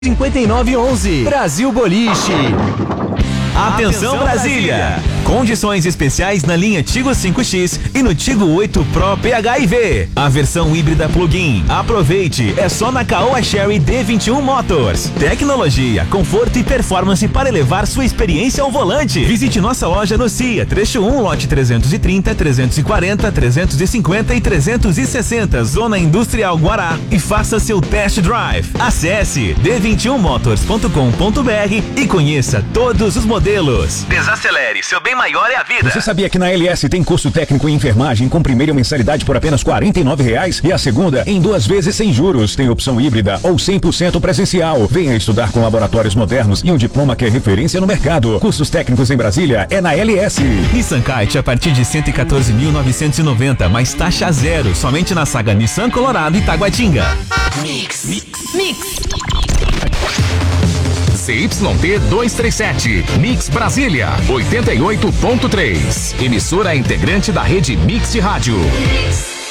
5911. Brasil Boliche. Atenção Brasília! Condições especiais na linha Tigo 5X e no Tigo 8 Pro PHIV. A versão híbrida plug-in. Aproveite, é só na Caoa Chery D21 Motors. Tecnologia, conforto e performance para elevar sua experiência ao volante. Visite nossa loja no CIA, trecho 1, lote 330, 340, 350 e 360, Zona Industrial Guará, e faça seu test drive. Acesse d21motors.com.br e conheça todos os modelos. Desacelere, seu bem maior é a vida. Você sabia que na LS tem curso técnico em enfermagem com primeira mensalidade por apenas R$ 49,00 e a segunda em 2 vezes sem juros? Tem opção híbrida ou 100% presencial. Venha estudar com laboratórios modernos e um diploma que é referência no mercado. Cursos técnicos em Brasília é na LS. Nissan Kite a partir de 114.990, mais taxa zero, somente na saga Nissan Colorado e Taguatinga. Mix. CYT 237, Mix Brasília, 88.3. Emissora integrante da rede Mix de Rádio.